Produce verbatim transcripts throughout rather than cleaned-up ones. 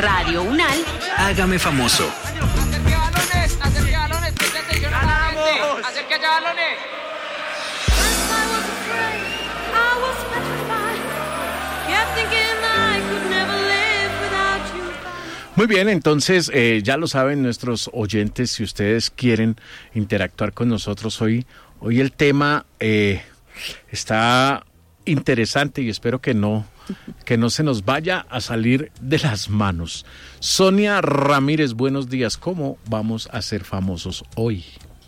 Radio Unal. Hágame famoso. Acerque balones, acerque balones, preste atención a la gente. Acerque allá balones. Muy bien, entonces eh, ya lo saben nuestros oyentes, si ustedes quieren interactuar con nosotros hoy, hoy el tema eh, está interesante y espero que no, que no se nos vaya a salir de las manos. Sonia Ramírez, buenos días, ¿cómo vamos a ser famosos hoy?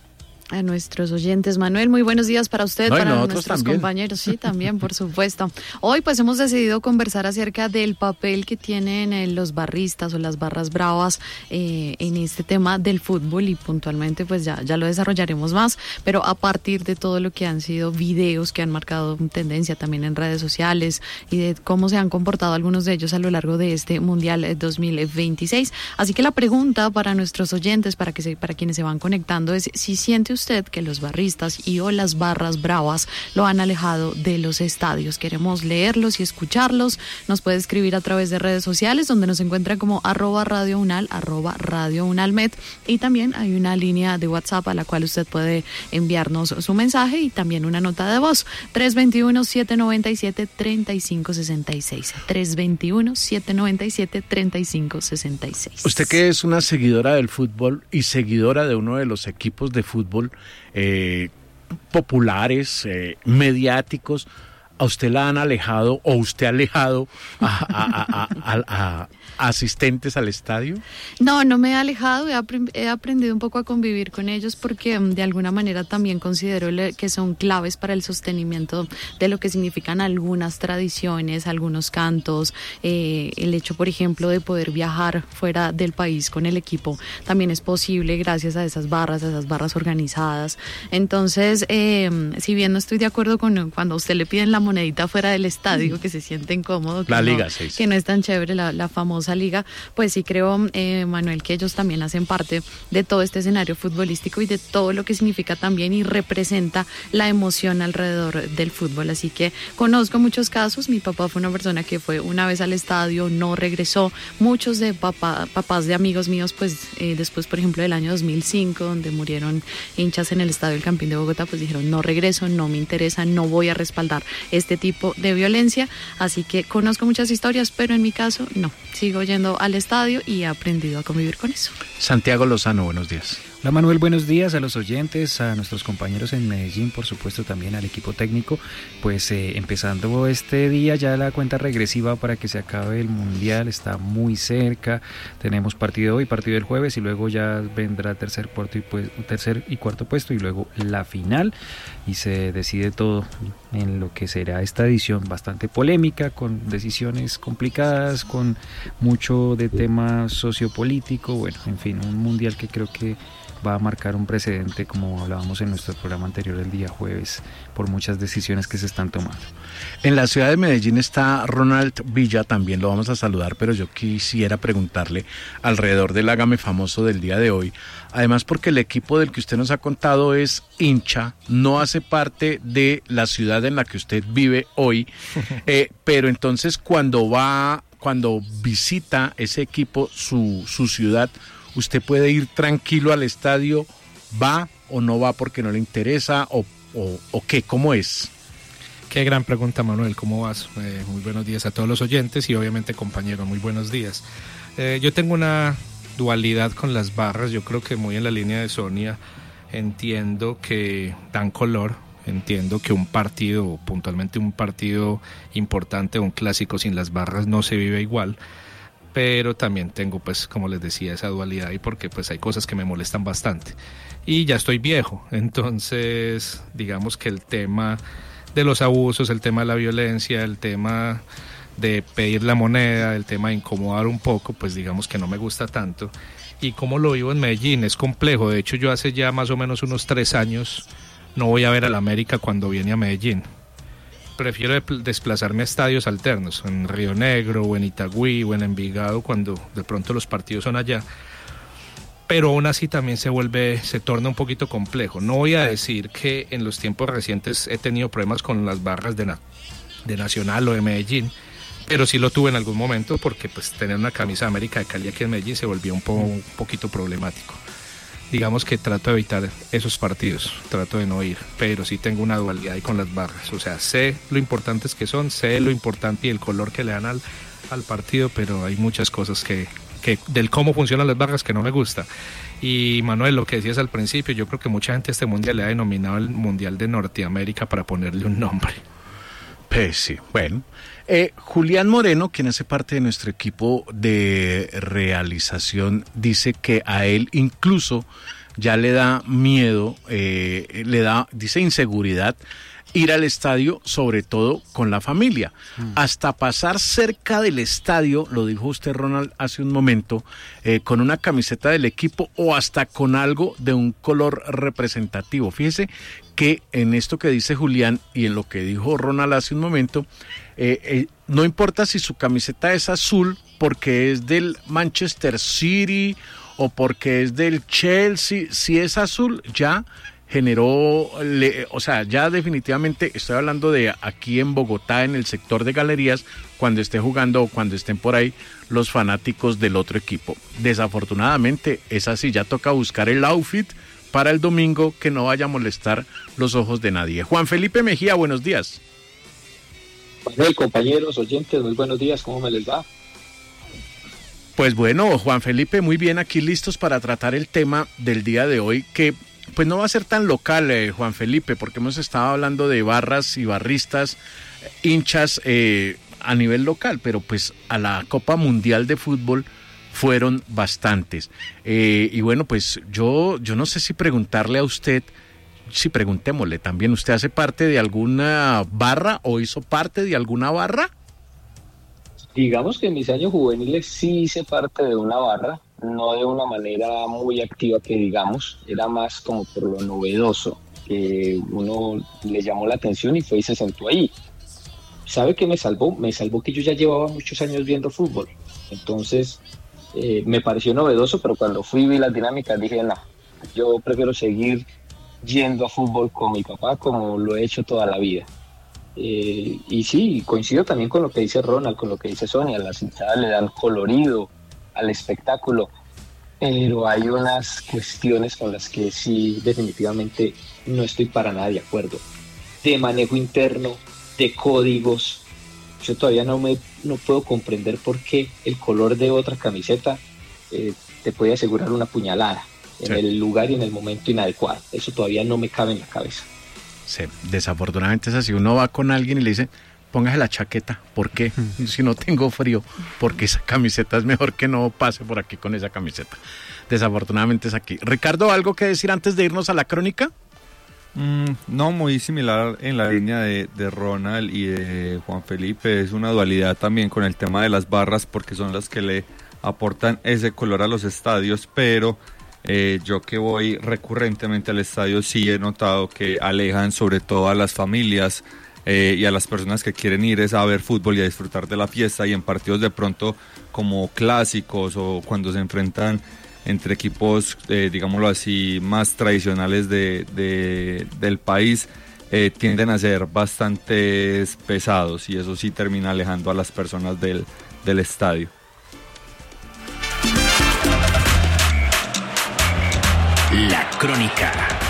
A nuestros oyentes, Manuel, muy buenos días para usted, no, para nuestros también. compañeros, sí, también, por supuesto. Hoy pues hemos decidido conversar acerca del papel que tienen eh, los barristas o las barras bravas eh, en este tema del fútbol y puntualmente pues ya, ya lo desarrollaremos más, pero a partir de todo lo que han sido videos que han marcado tendencia también en redes sociales y de cómo se han comportado algunos de ellos a lo largo de este Mundial dos mil veintiséis. Así que la pregunta para nuestros oyentes, para que se, para quienes se van conectando, es si siente usted que los barristas y o las barras bravas lo han alejado de los estadios. Queremos leerlos y escucharlos. Nos puede escribir a través de redes sociales donde nos encuentra como arroba Radio Unal, arroba Radio Unalmet, y también hay una línea de WhatsApp a la cual usted puede enviarnos su mensaje y también una nota de voz. tres dos uno, siete nueve siete, tres cinco seis seis. tres dos uno, siete nueve siete, tres cinco seis seis. Usted que es una seguidora del fútbol y seguidora de uno de los equipos de fútbol Eh, populares, eh, mediáticos, ¿a usted la han alejado o usted ha alejado a, a, a, a, a, a asistentes al estadio? No, no me he alejado, he, apre- he aprendido un poco a convivir con ellos porque um, de alguna manera también considero le- que son claves para el sostenimiento de lo que significan algunas tradiciones, algunos cantos, eh, el hecho, por ejemplo, de poder viajar fuera del país con el equipo también es posible gracias a esas barras, a esas barras organizadas. Entonces, eh, si bien no estoy de acuerdo con cuando a usted le piden la monedita fuera del estadio, que se siente incómodo, que, la no, liga, sí, sí. que no es tan chévere la, la famosa liga, pues sí creo, eh, Manuel, que ellos también hacen parte de todo este escenario futbolístico y de todo lo que significa también y representa la emoción alrededor del fútbol. Así que conozco muchos casos. Mi papá fue una persona que fue una vez al estadio, no regresó. Muchos de papá, papás de amigos míos, pues eh, después, por ejemplo, del año dos mil cinco, donde murieron hinchas en el estadio El Campín de Bogotá, pues dijeron, no regreso, no me interesa, no voy a respaldar este tipo de violencia. Así que conozco muchas historias, pero en mi caso, no. Sigo yendo al estadio y he aprendido a convivir con eso. Santiago Lozano, buenos días. Hola Manuel, buenos días a los oyentes, a nuestros compañeros en Medellín, por supuesto también al equipo técnico. Pues eh, empezando este día ya la cuenta regresiva para que se acabe el Mundial está muy cerca. Tenemos partido hoy, partido el jueves y luego ya vendrá tercer, cuarto y, pues, tercer y cuarto puesto y luego la final y se decide todo en lo que será esta edición bastante polémica, con decisiones complicadas, con mucho de tema sociopolítico, bueno, en fin, un Mundial que creo que va a marcar un precedente, como hablábamos en nuestro programa anterior el día jueves, por muchas decisiones que se están tomando. En la ciudad de Medellín está Ronald Villa, también lo vamos a saludar, pero yo quisiera preguntarle alrededor del Hágame Famoso del día de hoy, además porque el equipo del que usted nos ha contado es hincha, no hace parte de la ciudad en la que usted vive hoy, eh, pero entonces cuando va, cuando visita ese equipo, su, su ciudad, ¿usted puede ir tranquilo al estadio? ¿Va o no va porque no le interesa? ¿O, o, o qué? ¿Cómo es? Qué gran pregunta, Manuel. ¿Cómo vas? Eh, muy buenos días a todos los oyentes y obviamente compañeros, muy buenos días. Eh, yo tengo una dualidad con las barras, yo creo que muy en la línea de Sonia. Entiendo que dan color, entiendo que un partido, puntualmente un partido importante, un clásico sin las barras no se vive igual. Pero también tengo, pues, como les decía, esa dualidad y porque pues hay cosas que me molestan bastante. Y ya estoy viejo, entonces digamos que el tema de los abusos, el tema de la violencia, el tema de pedir la moneda, el tema de incomodar un poco, pues digamos que no me gusta tanto. Y como lo vivo en Medellín, es complejo. De hecho, yo hace ya más o menos unos tres años no voy a ver al América cuando viene a Medellín. Prefiero desplazarme a estadios alternos, en Río Negro, o en Itagüí, o en Envigado, cuando de pronto los partidos son allá. Pero aún así también se vuelve, se torna un poquito complejo. No voy a decir que en los tiempos recientes he tenido problemas con las barras de, na- de Nacional o de Medellín, pero sí lo tuve en algún momento porque pues tener una camisa de América de Cali aquí en Medellín se volvió un, po, un poquito problemático. Digamos que trato de evitar esos partidos, trato de no ir, pero sí tengo una dualidad ahí con las barras, o sea, sé lo importantes que son, sé lo importante y el color que le dan al, al partido, pero hay muchas cosas que, que del cómo funcionan las barras que no me gusta. Y Manuel, lo que decías al principio, yo creo que mucha gente a este mundial le ha denominado el Mundial de Norteamérica para ponerle un nombre. Pues sí, bueno. Eh, Julián Moreno, quien hace parte de nuestro equipo de realización, dice que a él incluso ya le da miedo, eh, le da, dice inseguridad, ir al estadio, sobre todo con la familia. Mm. Hasta pasar cerca del estadio, lo dijo usted, Ronald, hace un momento, eh, con una camiseta del equipo o hasta con algo de un color representativo. Fíjese que en esto que dice Julián y en lo que dijo Ronald hace un momento, eh, eh, no importa si su camiseta es azul porque es del Manchester City o porque es del Chelsea, si es azul ya generó, le, o sea, ya definitivamente estoy hablando de aquí en Bogotá, en el sector de galerías, cuando esté jugando o cuando estén por ahí los fanáticos del otro equipo. Desafortunadamente es así, ya toca buscar el outfit para el domingo que no vaya a molestar los ojos de nadie. Juan Felipe Mejía, buenos días. Manuel, compañeros, oyentes, muy buenos días, ¿cómo me les va? Pues bueno, Juan Felipe, muy bien, aquí listos para tratar el tema del día de hoy, que pues no va a ser tan local, eh, Juan Felipe, porque hemos estado hablando de barras y barristas, hinchas eh, a nivel local, pero pues a la Copa Mundial de Fútbol fueron bastantes. Eh, y bueno, pues yo, yo no sé si preguntarle a usted, si preguntémosle también, ¿usted hace parte de alguna barra o hizo parte de alguna barra? Digamos que en mis años juveniles sí hice parte de una barra, no de una manera muy activa que digamos, era más como por lo novedoso, que uno le llamó la atención y fue y se sentó ahí. ¿Sabe qué me salvó? Me salvó que yo ya llevaba muchos años viendo fútbol, entonces eh, me pareció novedoso, pero cuando fui y vi las dinámicas dije, no, yo prefiero seguir yendo a fútbol con mi papá como lo he hecho toda la vida. Eh, y sí, coincido también con lo que dice Ronald, con lo que dice Sonia, las hinchadas le dan colorido al espectáculo, pero hay unas cuestiones con las que sí definitivamente no estoy para nada de acuerdo, de manejo interno, de códigos. Yo todavía no me no puedo comprender por qué el color de otra camiseta eh, te puede asegurar una puñalada en sí. el lugar y en el momento inadecuado. Eso todavía no me cabe en la cabeza. Sí, desafortunadamente es así. Uno va con alguien y le dice, póngase la chaqueta. ¿Por qué? Si no tengo frío, porque esa camiseta es mejor que no pase por aquí con esa camiseta. Desafortunadamente es aquí. Ricardo, ¿algo que decir antes de irnos a la crónica? Mm, no, muy similar en la línea de, de Ronald y de Juan Felipe. Es una dualidad también con el tema de las barras, porque son las que le aportan ese color a los estadios, pero Eh, yo que voy recurrentemente al estadio sí he notado que alejan sobre todo a las familias eh, y a las personas que quieren ir es a ver fútbol y a disfrutar de la fiesta, y en partidos de pronto como clásicos o cuando se enfrentan entre equipos, eh, digámoslo así, más tradicionales de, de, del país, eh, tienden a ser bastante pesados, y eso sí termina alejando a las personas del, del estadio. La Crónica.